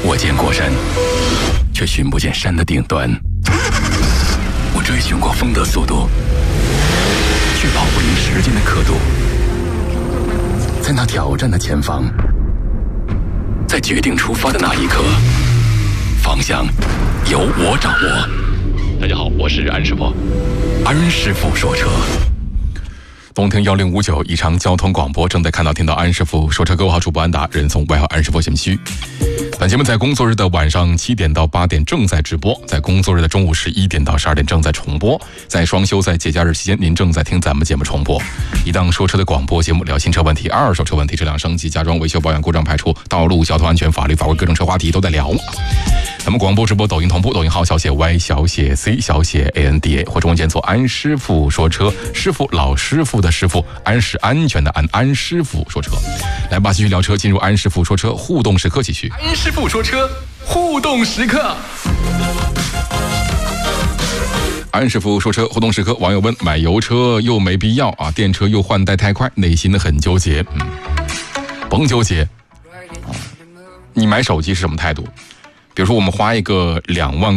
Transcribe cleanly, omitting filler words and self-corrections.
我见过山，却寻不见山的顶端。我追寻过风的速度，却跑不赢时间的刻度。在那挑战的前方，在决定出发的那一刻，方向由我掌握。大家好，我是安师傅。安师傅说车。东听1059，宜昌交通广播正在听到安师傅说车。各位好，主播安达，人送外号安师傅贤虚。本节目在工作日的晚上7点到8点正在直播，在工作日的中午11点到12点正在重播，在双休在节假日期间，您正在听咱们节目重播。一档说车的广播节目，聊新车问题、二手车问题、质量升级、家装维修保养、故障排除、道路交通安全、法律法规、各种车话题都在聊。咱们广播直播抖音同步，抖音号小写 Y 小写 C 小写 ANDA 或中文检索安师傅说车，师傅老师傅的师傅，安是安全的安，安师傅说车。来吧，继续聊车，进入安师傅说车互动时刻继续。安师傅说车互动时刻。安师傅说车互动时刻，网友问：买油车又没必要啊，电车又换代太快，内心很纠结。甭纠结，你买手机是什么态度？比如说我们花一个2万